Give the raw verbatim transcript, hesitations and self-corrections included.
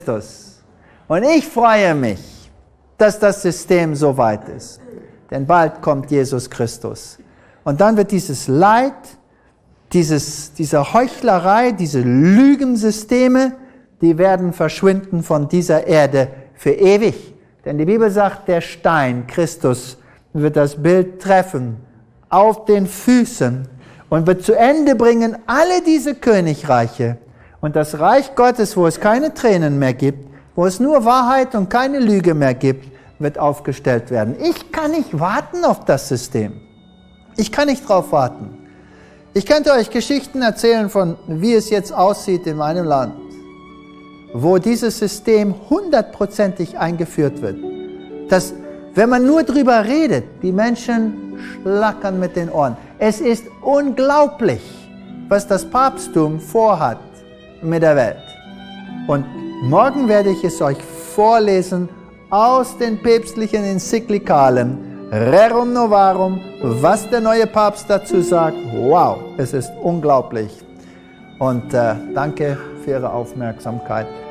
Christus. Und ich freue mich, dass das System so weit ist. Denn bald kommt Jesus Christus. Und dann wird dieses Leid, dieses, diese Heuchlerei, diese Lügensysteme, die werden verschwinden von dieser Erde für ewig. Denn die Bibel sagt, der Stein, Christus, wird das Bild treffen auf den Füßen und wird zu Ende bringen alle diese Königreiche. Und das Reich Gottes, wo es keine Tränen mehr gibt, wo es nur Wahrheit und keine Lüge mehr gibt, wird aufgestellt werden. Ich kann nicht warten auf das System. Ich kann nicht drauf warten. Ich könnte euch Geschichten erzählen von, wie es jetzt aussieht in meinem Land, wo dieses System hundertprozentig eingeführt wird. Dass, wenn man nur drüber redet, die Menschen schlackern mit den Ohren. Es ist unglaublich, was das Papsttum vorhat mit der Welt. Und morgen werde ich es euch vorlesen aus den päpstlichen Enzyklikalen, Rerum Novarum, was der neue Papst dazu sagt. Wow, es ist unglaublich. Und äh, danke für Ihre Aufmerksamkeit.